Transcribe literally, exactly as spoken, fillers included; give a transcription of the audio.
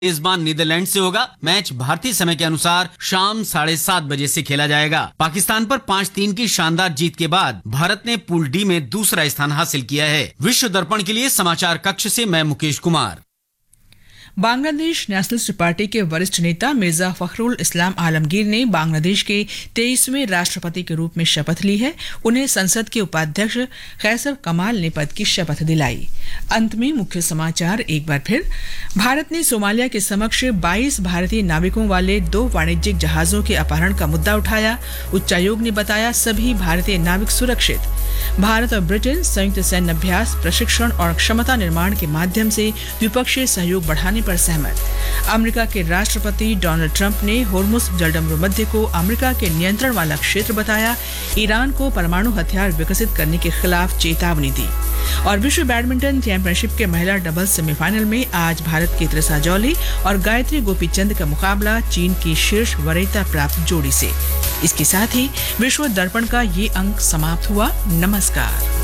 मेजबान नीदरलैंड से होगा। मैच भारतीय समय के अनुसार शाम साढ़े सात बजे से खेला जाएगा। पाकिस्तान पर पाँच तीन की शानदार जीत के बाद भारत ने पूल डी में दूसरा स्थान हासिल किया है। विश्व दर्पण के लिए समाचार कक्ष से मैं मुकेश कुमार। बांग्लादेश नेशनलिस्ट पार्टी के वरिष्ठ नेता मिर्जा फखरुल इस्लाम आलमगीर ने बांग्लादेश के तेईसवें राष्ट्रपति के रूप में शपथ ली है। उन्हें संसद के उपाध्यक्ष कैसर कमाल ने पद की शपथ दिलाई। अंत में मुख्य समाचार एक बार फिर। भारत ने सोमालिया के समक्ष बाईस भारतीय नाविकों वाले दो वाणिज्यिक जहाजों के अपहरण का मुद्दा उठाया। उच्चायोग ने बताया सभी भारतीय नाविक सुरक्षित। भारत और ब्रिटेन संयुक्त सैन्य अभ्यास, प्रशिक्षण और क्षमता निर्माण के माध्यम से द्विपक्षीय सहयोग बढ़ाने पर सहमत। अमेरिका के राष्ट्रपति डोनाल्ड ट्रंप ने होर्मुज जलडमरू मध्य को अमेरिका के नियंत्रण वाला क्षेत्र बताया। ईरान को परमाणु हथियार विकसित करने के खिलाफ चेतावनी दी। और विश्व बैडमिंटन चैंपियनशिप के महिला डबल्स सेमीफाइनल में आज भारत की त्रिशा जौली और गायत्री गोपीचंद का मुकाबला चीन की शीर्ष वरीयता प्राप्त जोड़ी से। इसके साथ ही विश्व दर्पण का ये अंक समाप्त हुआ। नमस्कार।